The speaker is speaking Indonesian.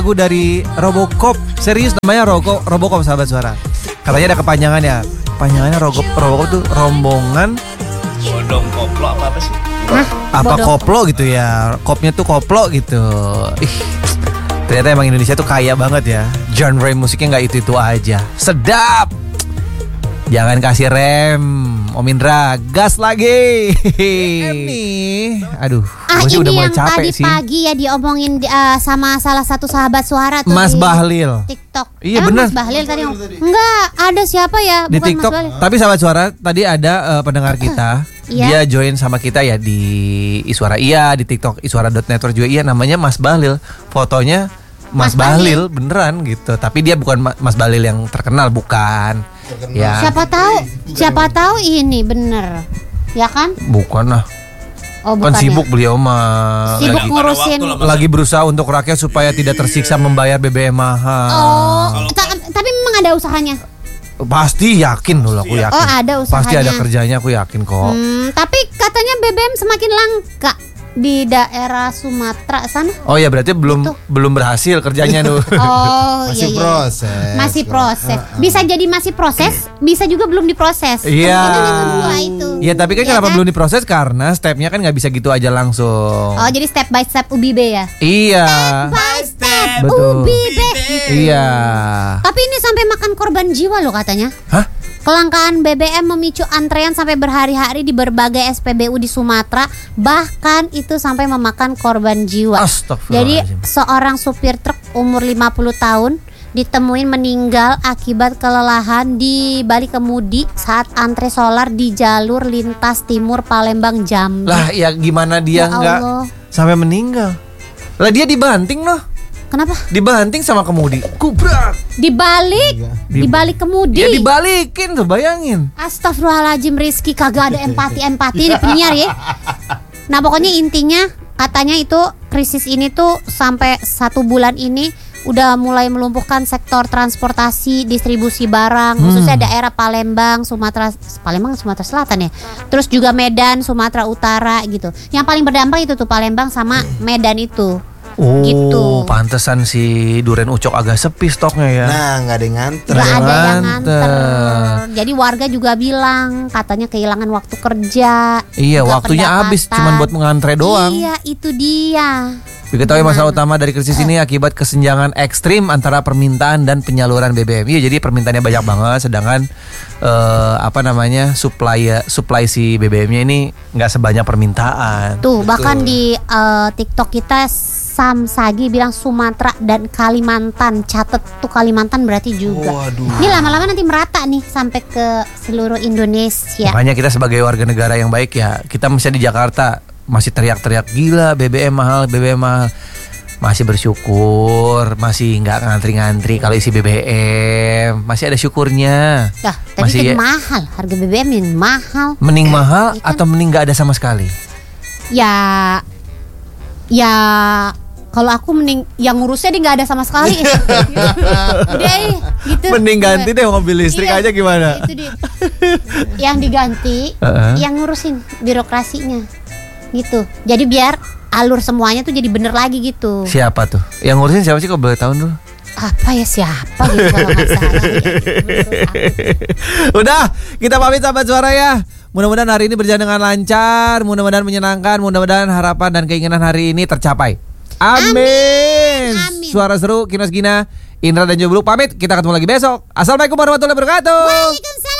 Lagu dari Robocop, serius namanya Robocop sahabat suara. Katanya ada kepanjangannya. Kepanjangannya Robocop tuh rombongan bodong koplo apa sih? Apa koplo gitu ya. Kopnya tuh koplo gitu. Ternyata emang Indonesia tuh kaya banget ya. Genre musiknya gak itu-itu aja. Sedap. Jangan kasih rem, Om Indra, gas lagi. Nih, aduh, gue sih udah mulai capek tadi sih. Pagi ya diomongin sama salah satu sahabat suara tuh Mas di Bahlil. TikTok. Iya, Emang bener. Mas Bahlil tadi enggak ada siapa ya? Di Bukan TikTok. Mas Bahlil. Tapi sahabat suara, tadi ada pendengar kita. Iya. Dia join sama kita ya di Iswara Iya, di TikTok Iswara.network juga iya, namanya Mas Bahlil. Fotonya Mas Bahlil beneran gitu. Tapi dia bukan Mas Bahlil yang terkenal, bukan. Ya. Siapa tahu ini bener. Ya kan? Bukan lah. Oh, Kan bukan sibuk ya. beliau mah. Sibuk ngurusin. Lagi berusaha untuk rakyat supaya tidak tersiksa membayar BBM mahal. Oh, tapi memang ada usahanya. Pasti yakin dulu aku yakin. Oh, ada usahanya. Pasti ada kerjanya, aku yakin kok. Tapi katanya BBM semakin langka di daerah Sumatera sana. Oh ya, berarti belum berhasil kerjanya tuh. Oh, Masih iya. proses. Masih proses. Bisa jadi masih proses, bisa juga belum diproses. Iya. Itu yang kedua itu. Iya, tapi kan Iya kenapa kan? belum diproses? Karena stepnya kan nggak bisa gitu aja langsung. Oh, jadi step by step UBB ya. Iya. By step Betul. UBB. Iya. Tapi ini sampai makan korban jiwa loh katanya. Hah? Kelangkaan BBM memicu antrean sampai berhari-hari di berbagai SPBU di Sumatera. Bahkan itu sampai memakan korban jiwa. Jadi Astagfirullahaladzim. seorang supir truk umur 50 tahun ditemuin meninggal akibat kelelahan di balik kemudi saat antre solar di jalur lintas timur Palembang Jambi. Lah ya gimana dia Ya nggak Allah. sampai meninggal? Lah dia dibanting loh. Kenapa? Dibanting sama kemudi. Kubrak. Dibalik kemudi. Ya dibalikin tuh, bayangin. Astagfirullahaladzim, Rizky kagak ada empati ini penyiar ya. Nah pokoknya intinya katanya itu krisis ini tuh sampai 1 bulan ini udah mulai melumpuhkan sektor transportasi, distribusi barang, khususnya daerah Palembang Sumatera Selatan ya. Terus juga Medan, Sumatera Utara gitu. Yang paling berdampak itu tuh Palembang sama Medan itu. Oh, Gitu. pantesan si Duren Ucok agak sepi stoknya ya. Nah, nggak ada yang nganter. Gak ada yang Nganter. nganter. Jadi warga juga bilang katanya kehilangan waktu kerja. Iya, juga waktunya habis pendapatan. cuman buat mengantre doang. Iya, itu dia. Diketahui masalah utama dari krisis ini akibat kesenjangan ekstrim antara permintaan dan penyaluran BBM. Iya, jadi permintaannya banyak banget, sedangkan supply si BBM-nya ini nggak sebanyak permintaan. Tuh, bahkan di TikTok kita Samsagi bilang Sumatera dan Kalimantan. Catet tuh Kalimantan berarti juga. Waduh. Ini lama-lama nanti merata nih sampai ke seluruh Indonesia. Makanya kita sebagai warga negara yang baik ya, kita misalnya di Jakarta masih teriak-teriak gila BBM mahal, masih bersyukur, masih nggak ngantri-ngantri kalau isi BBM, masih ada syukurnya. Dah, tapi Masih kan ya. mahal, harga BBM yang mahal. Mending mahal Iya kan? atau mending nggak ada sama sekali? Ya kalau aku mending yang ngurusnya dia nggak ada sama sekali. Udah gitu. Mending ganti deh mobil listrik Iya, aja gimana? Itu dia. Yang diganti, yang ngurusin birokrasinya, gitu. Jadi biar alur semuanya tuh jadi bener lagi gitu. Siapa tuh? Yang ngurusin siapa sih kok boleh tahu dulu? Apa ya siapa gitu kalau nggak salah. Udah, kita pamit sahabat suara ya. Mudah-mudahan hari ini berjalan dengan lancar, mudah-mudahan menyenangkan, mudah-mudahan harapan dan keinginan hari ini tercapai. Amin. Amin. Suara seru, Kinos Gina, Indra dan Jomblo pamit. Kita ketemu lagi besok. Assalamualaikum warahmatullahi wabarakatuh. Waalaikumsalam.